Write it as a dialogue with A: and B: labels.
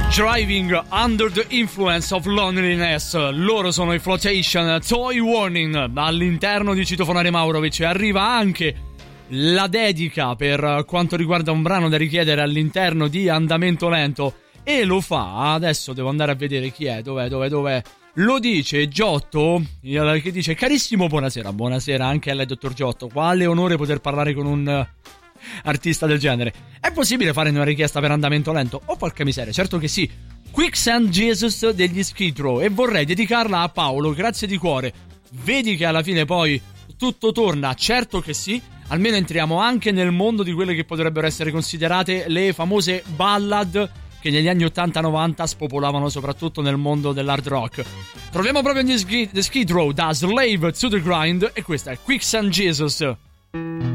A: Driving Under the Influence of Loneliness. Loro sono i Flotation, Toy Warning. All'interno di Citofonare Maurovic arriva anche la dedica per quanto riguarda un brano da richiedere all'interno di Andamento Lento, e lo fa, adesso devo andare a vedere chi è, dov'è. Lo dice Giotto, che dice: carissimo, buonasera anche a lei, dottor Giotto, quale onore poter parlare con un artista del genere. È possibile fare una richiesta per Andamento Lento? Oh porca miseria, certo che sì. Quicksand Jesus degli Skid Row, e vorrei dedicarla a Paolo, grazie di cuore. Vedi che alla fine poi tutto torna, certo che sì. Almeno entriamo anche nel mondo di quelle che potrebbero essere considerate le famose ballad che negli anni 80-90 spopolavano soprattutto nel mondo dell'hard rock. Troviamo proprio The Skid Row da Slave to the Grind, e questa è Quicksand Jesus.